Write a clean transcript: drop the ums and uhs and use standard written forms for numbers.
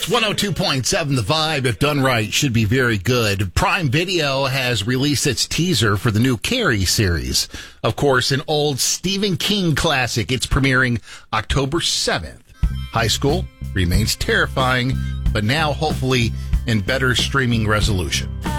It's 102.7 The Vibe. If done right, should be very good. Prime Video has released its teaser for the new Carrie series. Of course, an old Stephen King classic. It's premiering October 7th. High school remains terrifying, but now hopefully in better streaming resolution.